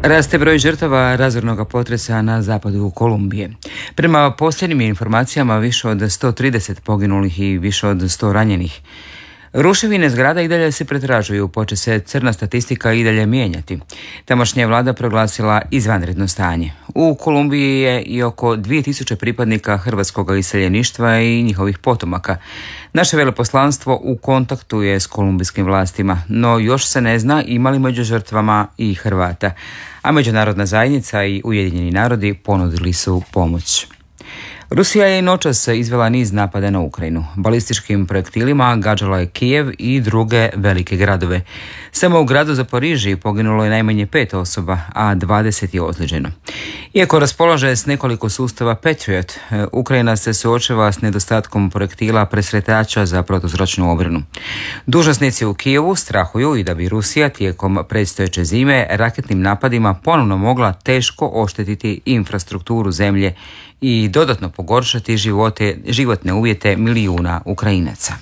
Raste broj žrtava razornog potresa na zapadu Kolumbije. Prema posljednjim informacijama više od 130 poginulih i više od 100 ranjenih. Ruševine zgrada i dalje se pretražuju, poče se crna statistika i dalje mijenjati. Tamošnja vlada proglasila izvanredno stanje. U Kolumbiji je i oko 2000 pripadnika hrvatskog iseljeništva i njihovih potomaka. Naše veleposlanstvo u kontaktu je s kolumbijskim vlastima, no još se ne zna ima li među žrtvama i Hrvata, a međunarodna zajednica i Ujedinjeni narodi ponudili su pomoć. Rusija je noćas izvela niz napada na Ukrajinu. Balističkim projektilima gađala je Kijev i druge velike gradove. Samo u gradu Zaporižiji poginulo je najmanje 5 osoba, a 20 je ozlijeđeno. Iako raspolaže s nekoliko sustava Patriot, Ukrajina se suočava s nedostatkom projektila presretača za protuzračnu obranu. Dužnosnici u Kijevu strahuju i da bi Rusija tijekom predstojeće zime raketnim napadima ponovno mogla teško oštetiti infrastrukturu zemlje i dodatno pogoršati životne uvjete milijuna Ukrajinaca.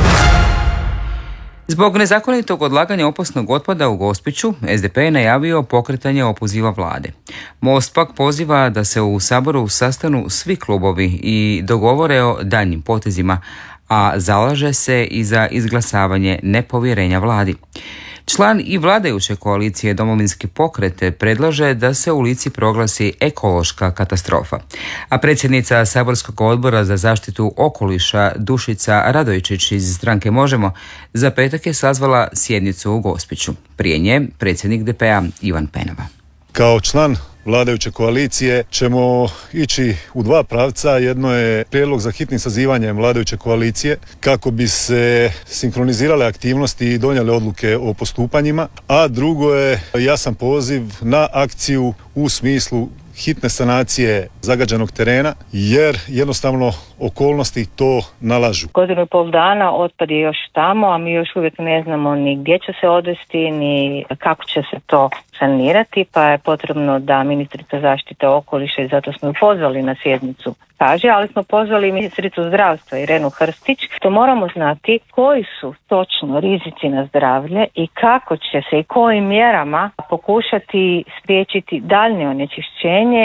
Zbog nezakonitog odlaganja opasnog otpada u Gospiću, SDP je najavio pokretanje opoziva vlade. Most pak poziva da se u Saboru sastanu svi klubovi i dogovore o daljnjim potezima, a zalaže se i za izglasavanje nepovjerenja vladi. Član i vladajuće koalicije Domovinski pokret predlaže da se u Lici proglasi ekološka katastrofa. A predsjednica Saborskog odbora za zaštitu okoliša Dušica Radojčić iz stranke Možemo za petak je sazvala sjednicu u Gospiću. Prije nje predsjednik DP-a Ivan Penava. Kao član vladajuće koalicije ćemo ići u dva pravca. Jedno je prijedlog za hitnim sazivanjem vladajuće koalicije kako bi se sinkronizirale aktivnosti i donijele odluke o postupanjima, a drugo je jasan poziv na akciju u smislu hitne sanacije zagađenog terena, jer jednostavno okolnosti to nalažu. 1,5 dana otpad je još tamo, a mi još uvijek ne znamo ni gdje će se odvesti, ni kako će se to sanirati, pa je potrebno da ministrica zaštite okoliša, i zato smo ju pozvali na sjednicu, kaže, ali smo pozvali ministricu zdravstva Irenu Hrstić, što moramo znati koji su točno rizici na zdravlje i kako će se i kojim mjerama pokušati spriječiti daljnje onečišćenje.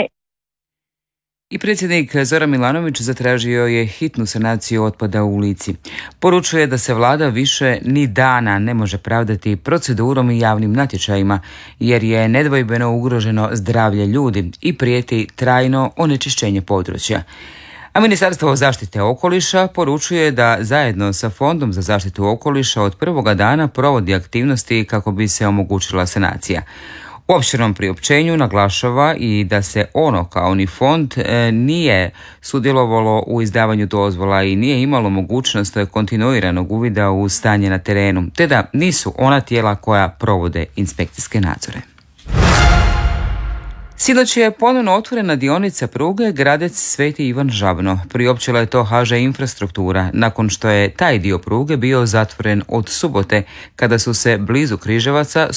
I predsjednik Zoran Milanović zatražio je hitnu sanaciju otpada u Lici. Poručuje da se vlada više ni dana ne može pravdati procedurom i javnim natječajima, jer je nedvojbeno ugroženo zdravlje ljudi i prijeti trajno onečišćenje područja. A Ministarstvo zaštite okoliša poručuje da zajedno sa Fondom za zaštitu okoliša od prvoga dana provodi aktivnosti kako bi se omogućila sanacija. U opširnom priopćenju naglašava i da se ono kao ni fond nije sudjelovalo u izdavanju dozvola i nije imalo mogućnost kontinuiranog uvida u stanje na terenu, te da nisu ona tijela koja provode inspekcijske nadzore. Sinoć je ponovno otvorena dionica pruge Gradec-Sveti Ivan Žabno. Priopćila je to HŽ Infrastruktura, nakon što je taj dio pruge bio zatvoren od subote, kada su se blizu Križevaca